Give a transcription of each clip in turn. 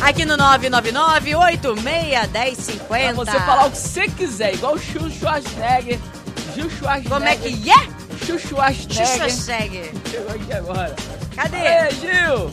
Aqui no 999-86-1050. Pra você falar o que você quiser, igual o Gil Schwarzenegger. Como é que é? Gil Schwarzenegger. Chegou aqui agora. Cadê? Aê, Gil!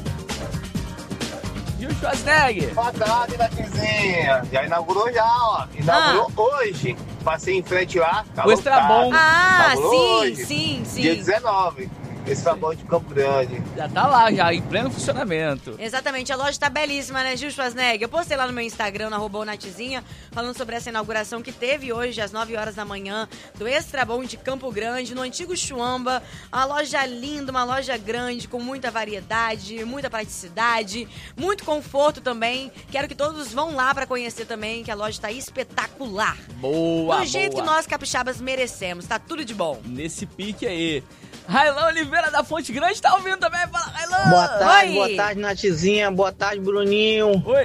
Gil Schwarzenegger. Boa tarde, Natizinha. Já inaugurou já, ó. Inaugurou hoje. Passei em frente lá. Tá o Extra Bom. Ah, hoje, sim. Dia 19. Extra Bom de Campo Grande. Já tá lá, já em pleno funcionamento. Exatamente, a loja tá belíssima, né, Gil Schwarzenegger? Eu postei lá no meu Instagram, na @natizinha, falando sobre essa inauguração que teve hoje, às 9 horas da manhã, do Extra Bom de Campo Grande, no antigo Chuamba. Uma loja linda, uma loja grande, com muita variedade, muita praticidade, muito conforto também. Quero que todos vão lá pra conhecer também, que a loja tá espetacular. Boa, Do jeito que nós capixabas merecemos, tá tudo de bom. Nesse pique aí. Railan Oliveira da Fonte Grande tá ouvindo também. Fala, Railan! Boa tarde, Natizinha. Boa tarde, Bruninho. Oi.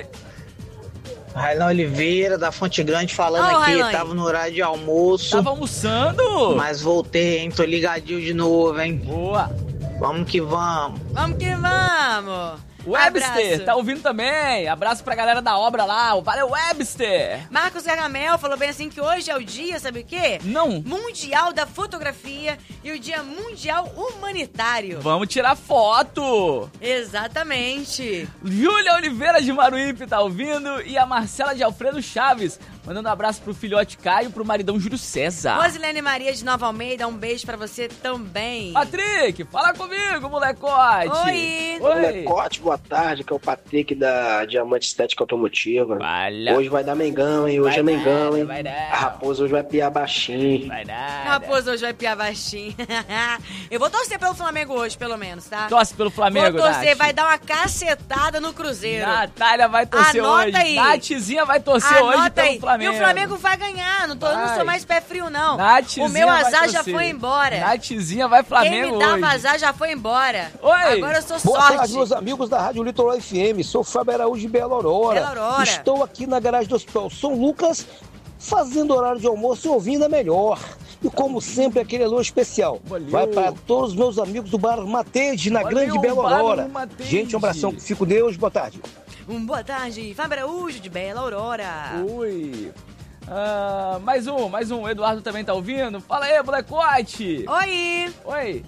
Railan Oliveira da Fonte Grande falando aqui. Railan. Tava no horário de almoço. Tava almoçando? Mas voltei, hein? Tô ligadinho de novo, hein? Boa. Vamos que vamos. Vamos que vamos. Webster, Abraço. tá ouvindo também. Abraço pra galera da obra lá. Valeu, Webster. Marcos Gargamel falou bem assim que hoje é o dia, sabe o quê? Não. Mundial da Fotografia e o Dia Mundial Humanitário. Vamos tirar foto. Exatamente. Júlia Oliveira de Maruípe tá ouvindo. E a Marcela de Alfredo Chaves, mandando um abraço pro filhote Caio e pro maridão Júlio César. Rosilene Maria de Nova Almeida, um beijo pra você também. Patrick, fala comigo, molecote. Oi. Molecote, boa tarde, que é o Patrick da Diamante Estética Automotiva. Valha. Hoje vai dar Mengão, hein? Hoje é Mengão, hein? Vai dar. A Raposa hoje vai piar baixinho. Vai dar. Raposo hoje vai piar baixinho. Eu vou torcer pelo Flamengo hoje, pelo menos, tá? Torce pelo Flamengo, Vou torcer, Nath. vai dar uma cacetada no Cruzeiro. Natália vai torcer Anota hoje. aí. Natzinha vai torcer hoje Anota pelo aí. Flamengo. E o Flamengo vai ganhar, não sou mais pé frio, não. Natzinha O meu vai azar já torcer. foi embora. Natzinha vai Flamengo Quem me dava hoje. azar já foi embora. Oi. Agora eu sou Boa sorte. tarde, meus amigos da Rádio Litoral FM. Sou Fábio Araújo de Bela Aurora. Bela Aurora. Estou aqui na garagem do Hospital São Lucas, fazendo horário de almoço e ouvindo a melhor. E como sempre, aquele alô especial. Valeu. Vai para todos os meus amigos do Bar Matede, na Valeu, Grande Bela Bar Aurora. Matede. Gente, um abração. Fico Deus. Boa tarde. Boa tarde, Fábio Araújo de Bela Aurora. Oi. Mais um. Eduardo também tá ouvindo? Fala aí, molecote. Oi. Oi.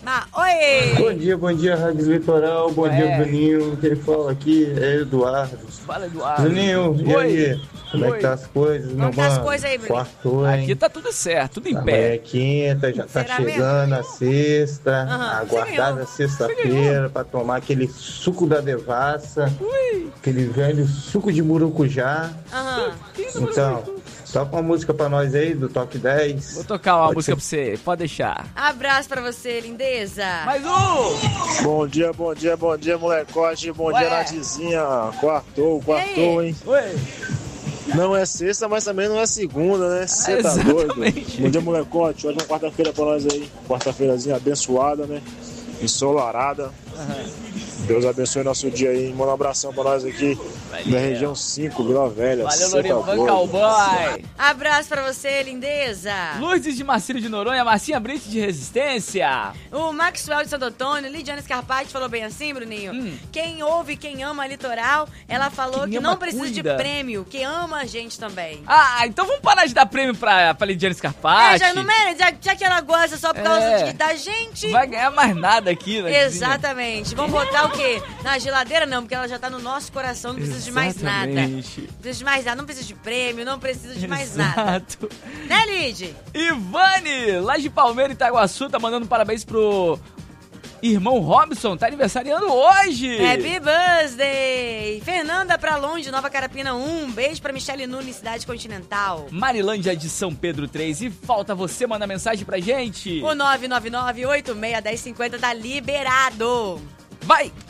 Oi. Bom dia, Rádio Litoral. Bom dia, Bruninho. Quem fala aqui é Eduardo. Fala, Eduardo. Bruninho, e Oi. aí? Como é Oi. que tá as coisas? Como tá as coisas aí, Bruninho? Quartou, hein? Aqui tá tudo certo, tudo em Amanhã é pé. quinta, já tá Será chegando a sexta. Aham. Aguardada sexta-feira pra tomar aquele suco da devassa. Aquele velho suco de murucujá. Aham. Então, toca uma música pra nós aí do Top 10. Vou tocar uma Pode música ser. pra você, pode deixar. Abraço pra você, lindeza. Mais um. Bom dia, molecote. Bom dia, Natizinha. Quartou, hein? Oi. Não é sexta, mas também não é segunda, né? Você tá doido. exatamente. Bom dia, molecote. Ótima quarta-feira pra nós aí. Quarta-feirazinha abençoada, né? Ensolarada. Deus abençoe nosso dia aí. Manda um abração pra nós aqui da região 5, Vila Velha. Valeu, Cê tá Lorivan doido. Cowboy. Abraço pra você, lindeza. Lourdes de Marcílio de Noronha, Marcinha Brite de Resistência. O Maxwell de Santo Antônio, Lidiane Scarpati falou bem assim, Bruninho. Quem ouve, quem ama a Litoral, ela falou Quem que ama, não precisa cuida. de prêmio, que ama a gente também. Ah, então vamos parar de dar prêmio pra Lidiane Scarpati. Já não merece, já que ela gosta só por causa É. da gente. Vai ganhar mais nada aqui, né? Exatamente. Vamos botar o quê? Na geladeira não, porque ela já tá no nosso coração, não precisa de mais nada. Exatamente. Não precisa de mais nada, não precisa de prêmio, não precisa de mais nada. Exato. Né, Lid? Ivane, lá de Palmeira, Itaguaçu, tá mandando parabéns pro irmão Robson, tá aniversariando hoje. Happy birthday! Fernanda pra longe, Nova Carapina 1. Beijo pra Michele Nunes, Cidade Continental. Marilândia de São Pedro 3. E falta você mandar mensagem pra gente. O 999-86-1050 tá liberado. Vai!